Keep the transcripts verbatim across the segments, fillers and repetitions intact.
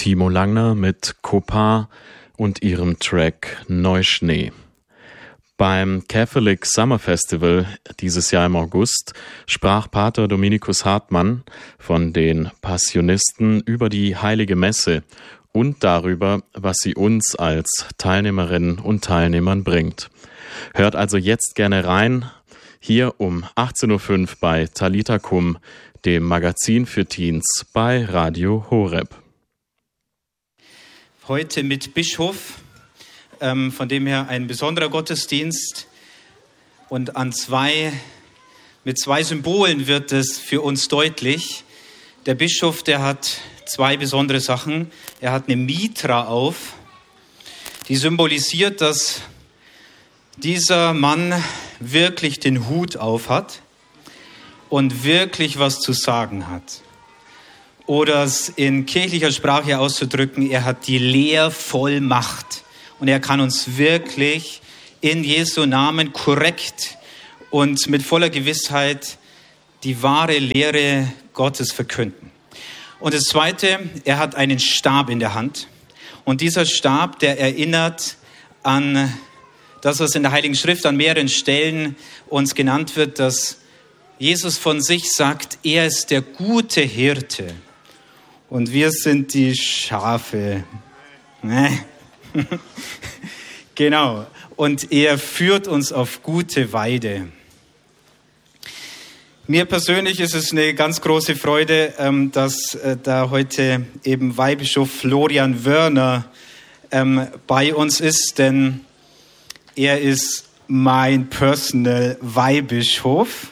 Timo Langner mit Copin und ihrem Track Neuschnee. Beim Catholic Summer Festival dieses Jahr im August sprach Pater Dominikus Hartmann von den Passionisten über die Heilige Messe und darüber, was sie uns als Teilnehmerinnen und Teilnehmern bringt. Hört also jetzt gerne rein, hier um achtzehn Uhr fünf bei Talita Kum, dem Magazin für Teens bei Radio Horeb. Heute mit Bischof, ähm, von dem her ein besonderer Gottesdienst. Und an zwei, mit zwei Symbolen wird es für uns deutlich. Der Bischof, der hat zwei besondere Sachen. Er hat eine Mitra auf, die symbolisiert, dass dieser Mann wirklich den Hut auf hat und wirklich was zu sagen hat. Oder es in kirchlicher Sprache auszudrücken, er hat die Lehrvollmacht und er kann uns wirklich in Jesu Namen korrekt und mit voller Gewissheit die wahre Lehre Gottes verkünden. Und das Zweite, er hat einen Stab in der Hand und dieser Stab, der erinnert an das, was in der Heiligen Schrift an mehreren Stellen uns genannt wird, dass Jesus von sich sagt, er ist der gute Hirte und wir sind die Schafe. Genau. Und er führt uns auf gute Weide. Mir persönlich ist es eine ganz große Freude, dass da heute eben Weihbischof Florian Wörner bei uns ist, denn er ist mein Personal Weihbischof.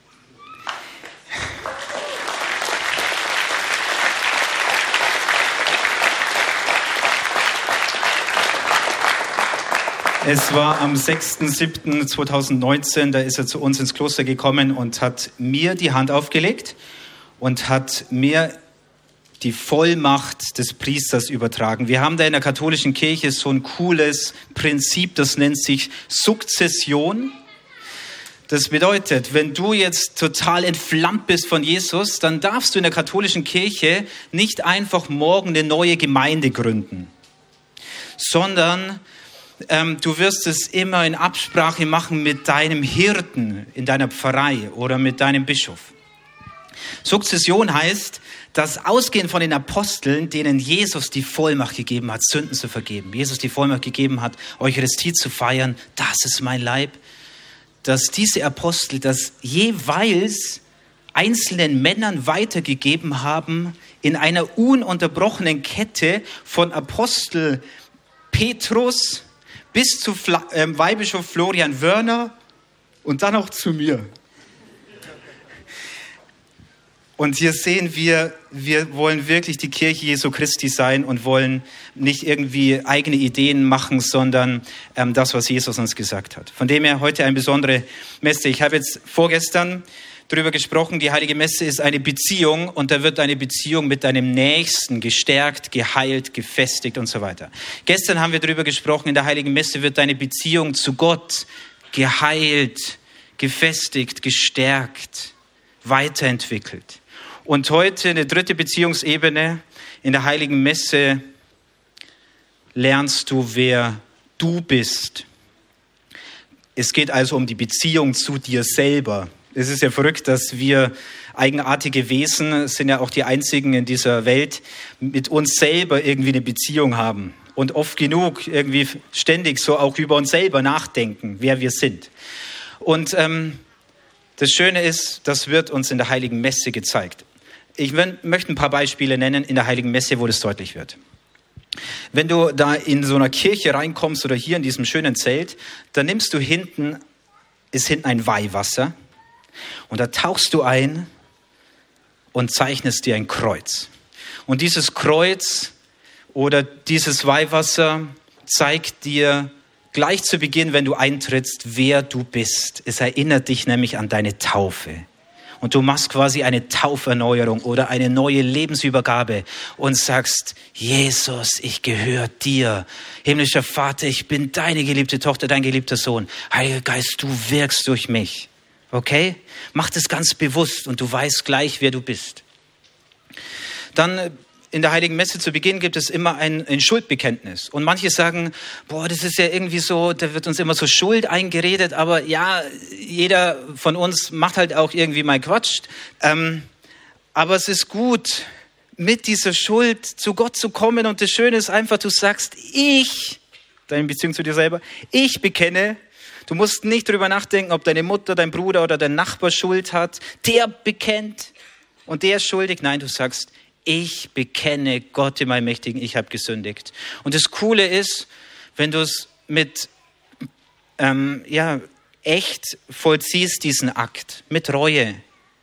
Es war am sechster siebter zweitausendneunzehn, da ist er zu uns ins Kloster gekommen und hat mir die Hand aufgelegt und hat mir die Vollmacht des Priesters übertragen. Wir haben da in der katholischen Kirche so ein cooles Prinzip, das nennt sich Sukzession. Das bedeutet, wenn du jetzt total entflammt bist von Jesus, dann darfst du in der katholischen Kirche nicht einfach morgen eine neue Gemeinde gründen, sondern ähm, du wirst es immer in Absprache machen mit deinem Hirten in deiner Pfarrei oder mit deinem Bischof. Sukzession heißt, das Ausgehen von den Aposteln, denen Jesus die Vollmacht gegeben hat, Sünden zu vergeben. Jesus die Vollmacht gegeben hat, Eucharistie zu feiern, das ist mein Leib. Dass diese Apostel das jeweils einzelnen Männern weitergegeben haben in einer ununterbrochenen Kette von Apostel Petrus bis zu Fla- äh, Weihbischof Florian Wörner und dann auch zu mir. Und hier sehen wir, wir wollen wirklich die Kirche Jesu Christi sein und wollen nicht irgendwie eigene Ideen machen, sondern ähm, das, was Jesus uns gesagt hat. Von dem her heute eine besondere Messe. Ich habe jetzt vorgestern darüber gesprochen, die Heilige Messe ist eine Beziehung und da wird eine Beziehung mit deinem Nächsten gestärkt, geheilt, gefestigt und so weiter. Gestern haben wir darüber gesprochen, in der Heiligen Messe wird deine Beziehung zu Gott geheilt, gefestigt, gestärkt, weiterentwickelt. Und heute eine dritte Beziehungsebene. In der Heiligen Messe lernst du, wer du bist. Es geht also um die Beziehung zu dir selber. Es ist ja verrückt, dass wir eigenartige Wesen, sind ja auch die einzigen in dieser Welt, mit uns selber irgendwie eine Beziehung haben. Und oft genug irgendwie ständig so auch über uns selber nachdenken, wer wir sind. Und ähm, das Schöne ist, das wird uns in der Heiligen Messe gezeigt. Ich möchte ein paar Beispiele nennen in der Heiligen Messe, wo das deutlich wird. Wenn du da in so einer Kirche reinkommst oder hier in diesem schönen Zelt, dann nimmst du hinten, ist hinten ein Weihwasser und da tauchst du ein und zeichnest dir ein Kreuz. Und dieses Kreuz oder dieses Weihwasser zeigt dir gleich zu Beginn, wenn du eintrittst, wer du bist. Es erinnert dich nämlich an deine Taufe. Und du machst quasi eine Tauferneuerung oder eine neue Lebensübergabe und sagst, Jesus, ich gehöre dir. Himmlischer Vater, ich bin deine geliebte Tochter, dein geliebter Sohn. Heiliger Geist, du wirkst durch mich. Okay? Mach das ganz bewusst und du weißt gleich, wer du bist. Dann in der Heiligen Messe zu Beginn gibt es immer ein, ein Schuldbekenntnis. Und manche sagen, boah, das ist ja irgendwie so, da wird uns immer so Schuld eingeredet, aber ja, jeder von uns macht halt auch irgendwie mal Quatsch. Ähm, aber es ist gut, mit dieser Schuld zu Gott zu kommen. Und das Schöne ist einfach, du sagst, ich, deine Beziehung zu dir selber, ich bekenne. Du musst nicht drüber nachdenken, ob deine Mutter, dein Bruder oder dein Nachbar Schuld hat. Der bekennt und der ist schuldig. Nein, du sagst, ich bekenne Gott dem Allmächtigen, ich habe gesündigt. Und das Coole ist, wenn du es mit ähm, ja, echt vollziehst, diesen Akt, mit Reue.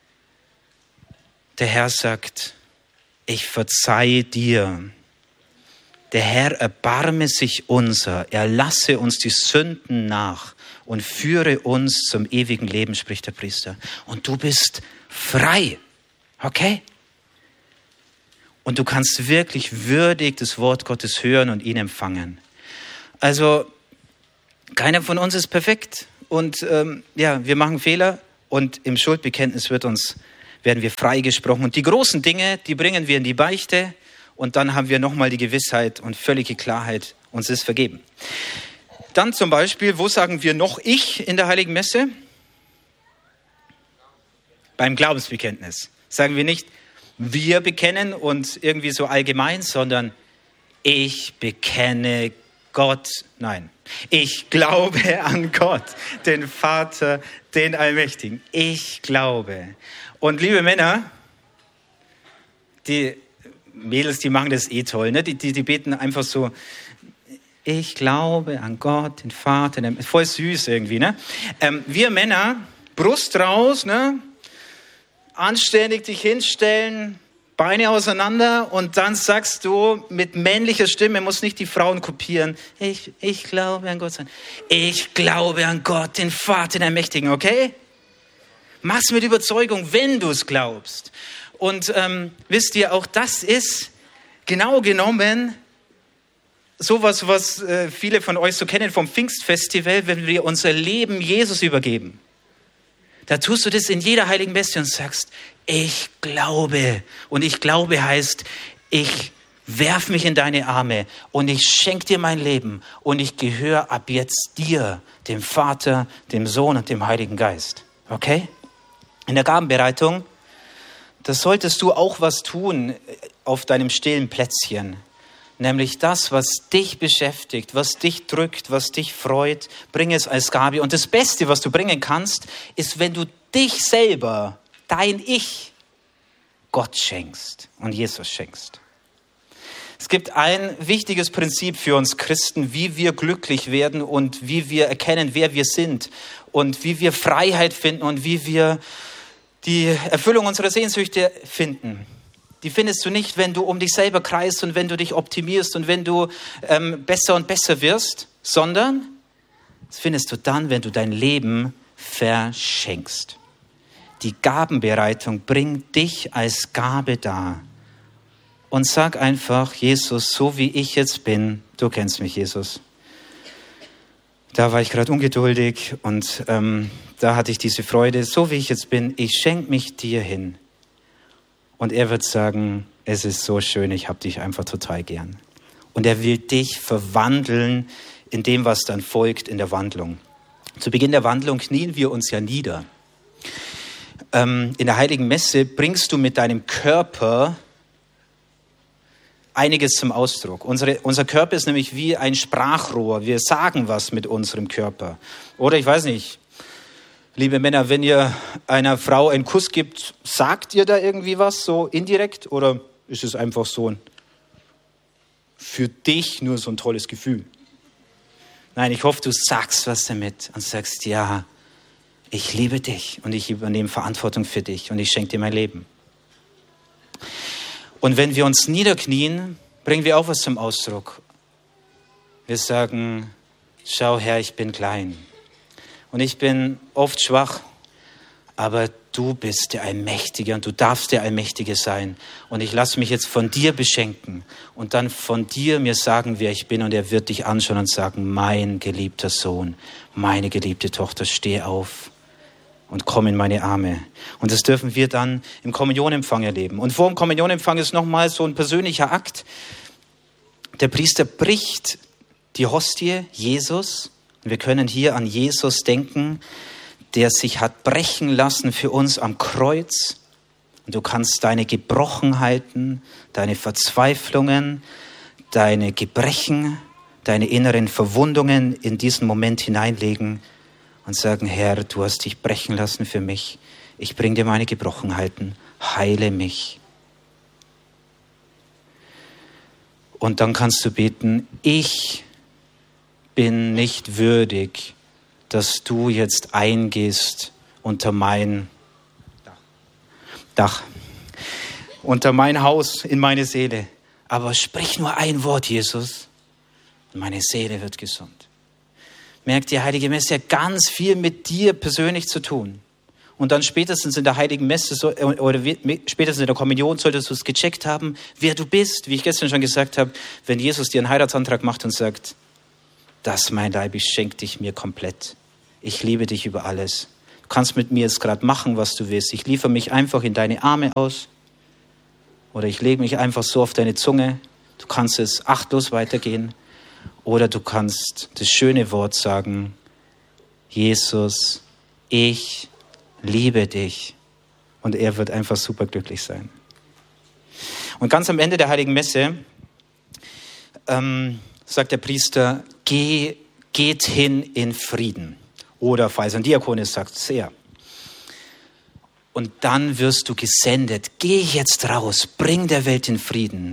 Der Herr sagt, ich verzeihe dir. Der Herr erbarme sich unser, er lasse uns die Sünden nach und führe uns zum ewigen Leben, spricht der Priester. Und du bist frei, okay? Und du kannst wirklich würdig das Wort Gottes hören und ihn empfangen. Also, keiner von uns ist perfekt und ähm, ja, wir machen Fehler und im Schuldbekenntnis wird uns, werden wir freigesprochen. Und die großen Dinge, die bringen wir in die Beichte. Und dann haben wir nochmal die Gewissheit und völlige Klarheit, uns ist vergeben. Dann zum Beispiel, wo sagen wir noch ich in der Heiligen Messe? Beim Glaubensbekenntnis. Sagen wir nicht, wir bekennen und irgendwie so allgemein, sondern ich bekenne Gott. Nein, ich glaube an Gott, den Vater, den Allmächtigen. Ich glaube. Und liebe Männer, die Mädels, die machen das eh toll, ne? Die, die, die beten einfach so, ich glaube an Gott, den Vater, den, voll süß irgendwie, ne? Ähm, wir Männer, Brust raus, ne? Anständig dich hinstellen, Beine auseinander und dann sagst du mit männlicher Stimme, muss nicht die Frauen kopieren, ich, ich glaube an Gott, ich glaube an Gott, den Vater, den Allmächtigen, okay? Mach's mit Überzeugung, wenn du es glaubst. Und ähm, wisst ihr, auch das ist genau genommen sowas, was äh, viele von euch so kennen vom Pfingstfestival, wenn wir unser Leben Jesus übergeben. Da tust du das in jeder Heiligen Messe und sagst, ich glaube. Und ich glaube heißt, ich werf mich in deine Arme und ich schenke dir mein Leben und ich gehöre ab jetzt dir, dem Vater, dem Sohn und dem Heiligen Geist. Okay? In der Gabenbereitung, da solltest du auch was tun auf deinem stillen Plätzchen. Nämlich das, was dich beschäftigt, was dich drückt, was dich freut, bring es als Gabe. Und das Beste, was du bringen kannst, ist, wenn du dich selber, dein Ich, Gott schenkst und Jesus schenkst. Es gibt ein wichtiges Prinzip für uns Christen, wie wir glücklich werden und wie wir erkennen, wer wir sind und wie wir Freiheit finden und wie wir die Erfüllung unserer Sehnsüchte finden. Die findest du nicht, wenn du um dich selber kreist und wenn du dich optimierst und wenn du ähm, besser und besser wirst, sondern das findest du dann, wenn du dein Leben verschenkst. Die Gabenbereitung bringt dich als Gabe dar. Und sag einfach, Jesus, so wie ich jetzt bin, du kennst mich, Jesus. Da war ich gerade ungeduldig und ähm, da hatte ich diese Freude, so wie ich jetzt bin, ich schenke mich dir hin. Und er wird sagen, es ist so schön, ich habe dich einfach total gern. Und er will dich verwandeln in dem, was dann folgt in der Wandlung. Zu Beginn der Wandlung knien wir uns ja nieder. Ähm, in der Heiligen Messe bringst du mit deinem Körper einiges zum Ausdruck. Unsere, unser Körper ist nämlich wie ein Sprachrohr. Wir sagen was mit unserem Körper. Oder ich weiß nicht, liebe Männer, wenn ihr einer Frau einen Kuss gibt, sagt ihr da irgendwie was, so indirekt? Oder ist es einfach so ein, für dich nur so ein tolles Gefühl? Nein, ich hoffe, du sagst was damit und sagst, ja, ich liebe dich und ich übernehme Verantwortung für dich und ich schenke dir mein Leben. Und wenn wir uns niederknien, bringen wir auch was zum Ausdruck. Wir sagen, schau Herr, ich bin klein. Und ich bin oft schwach, aber du bist der Allmächtige und du darfst der Allmächtige sein. Und ich lasse mich jetzt von dir beschenken und dann von dir mir sagen, wer ich bin. Und er wird dich anschauen und sagen, mein geliebter Sohn, meine geliebte Tochter, steh auf. und komm in meine Arme. Und das dürfen wir dann im Kommunionempfang erleben. Und vor dem Kommunionempfang ist nochmal so ein persönlicher Akt. Der Priester bricht die Hostie, Jesus. Wir können hier an Jesus denken, der sich hat brechen lassen für uns am Kreuz. Und du kannst deine Gebrochenheiten, deine Verzweiflungen, deine Gebrechen, deine inneren Verwundungen in diesen Moment hineinlegen und sagen, Herr, du hast dich brechen lassen für mich. Ich bringe dir meine Gebrochenheiten. Heile mich. Und dann kannst du beten, ich bin nicht würdig, dass du jetzt eingehst unter mein Dach, unter mein Haus, in meine Seele. Aber sprich nur ein Wort, Jesus, und meine Seele wird gesund. Merkt ihr, Heilige Messe hat ganz viel mit dir persönlich zu tun. Und dann spätestens in der Heiligen Messe oder spätestens in der Kommunion solltest du es gecheckt haben, wer du bist. Wie ich gestern schon gesagt habe, wenn Jesus dir einen Heiratsantrag macht und sagt, das, mein Leib, ich schenke dich mir komplett. Ich liebe dich über alles. Du kannst mit mir jetzt gerade machen, was du willst. Ich liefere mich einfach in deine Arme aus. Oder ich lege mich einfach so auf deine Zunge. Du kannst es achtlos weitergehen. Oder du kannst das schöne Wort sagen, Jesus, ich liebe dich. Und er wird einfach super glücklich sein. Und ganz am Ende der Heiligen Messe ähm, sagt der Priester, Geh, geht hin in Frieden. Oder falls ein Diakon ist, sagt es er. Und dann wirst du gesendet. Geh jetzt raus, bring der Welt den Frieden.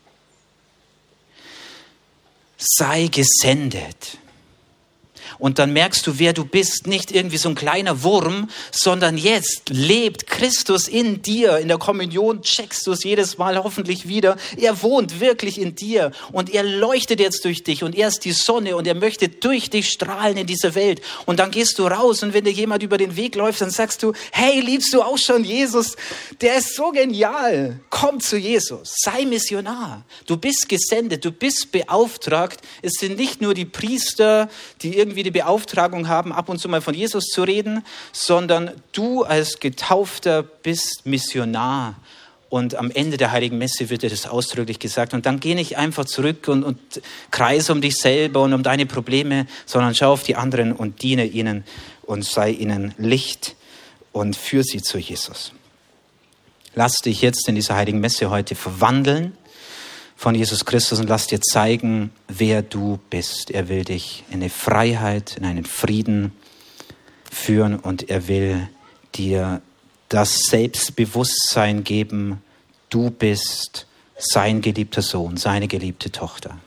Sei gesendet. Und dann merkst du, wer du bist, nicht irgendwie so ein kleiner Wurm, sondern jetzt lebt Christus in dir. In der Kommunion checkst du es jedes Mal hoffentlich wieder. Er wohnt wirklich in dir und er leuchtet jetzt durch dich und er ist die Sonne und er möchte durch dich strahlen in dieser Welt. Und dann gehst du raus und wenn dir jemand über den Weg läuft, dann sagst du, hey, liebst du auch schon Jesus? Der ist so genial. Komm zu Jesus. Sei Missionar. Du bist gesendet, du bist beauftragt. Es sind nicht nur die Priester, die irgendwie die Beauftragung haben, ab und zu mal von Jesus zu reden, sondern du als Getaufter bist Missionar. Und am Ende der Heiligen Messe wird dir das ausdrücklich gesagt. Und dann geh nicht einfach zurück und, und kreise um dich selber und um deine Probleme, sondern schau auf die anderen und diene ihnen und sei ihnen Licht und führe sie zu Jesus. Lass dich jetzt in dieser Heiligen Messe heute verwandeln von Jesus Christus und lass dir zeigen, wer du bist. Er will dich in eine Freiheit, in einen Frieden führen und er will dir das Selbstbewusstsein geben, du bist sein geliebter Sohn, seine geliebte Tochter.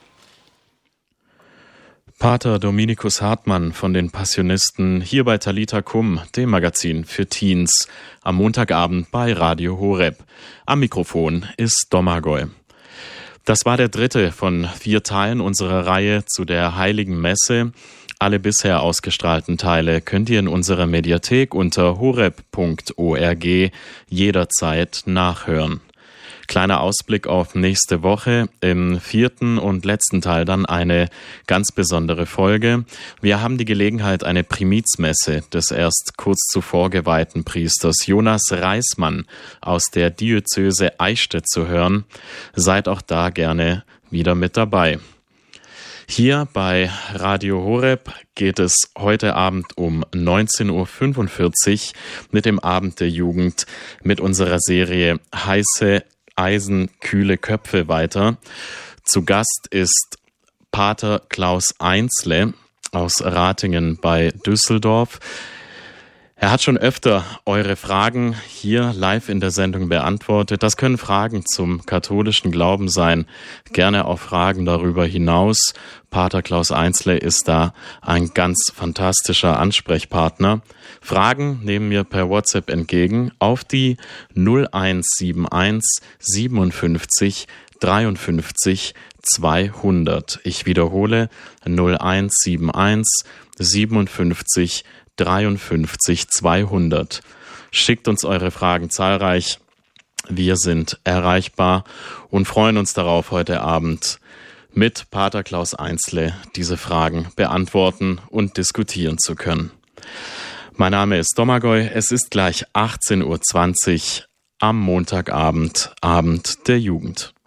Pater Dominikus Hartmann von den Passionisten hier bei Talita Kum, dem Magazin für Teens, am Montagabend bei Radio Horeb. Am Mikrofon ist Domagoj. Das war der dritte von vier Teilen unserer Reihe zu der Heiligen Messe. Alle bisher ausgestrahlten Teile könnt ihr in unserer Mediathek unter horeb punkt org jederzeit nachhören. Kleiner Ausblick auf nächste Woche. Im vierten und letzten Teil dann eine ganz besondere Folge. Wir haben die Gelegenheit, eine Primizmesse des erst kurz zuvor geweihten Priesters Jonas Reismann aus der Diözese Eichstätt zu hören. Seid auch da gerne wieder mit dabei. Hier bei Radio Horeb geht es heute Abend um neunzehn Uhr fünfundvierzig mit dem Abend der Jugend mit unserer Serie Heiße Eisen, kühle Köpfe weiter. Zu Gast ist Pater Klaus Einsle aus Ratingen bei Düsseldorf. Er hat schon öfter eure Fragen hier live in der Sendung beantwortet. Das können Fragen zum katholischen Glauben sein, gerne auch Fragen darüber hinaus. Pater Klaus Einsle ist da ein ganz fantastischer Ansprechpartner. Fragen nehmen wir per WhatsApp entgegen auf die null eins sieben eins siebenundfünfzig dreiundfünfzig zweihundert. Ich wiederhole null eins sieben eins siebenundfünfzig dreiundfünfzig zweihundert. Schickt uns eure Fragen zahlreich. Wir sind erreichbar und freuen uns darauf, heute Abend mit Pater Klaus Einsle diese Fragen beantworten und diskutieren zu können. Mein Name ist Domagoj, es ist gleich achtzehn Uhr zwanzig am Montagabend, Abend der Jugend.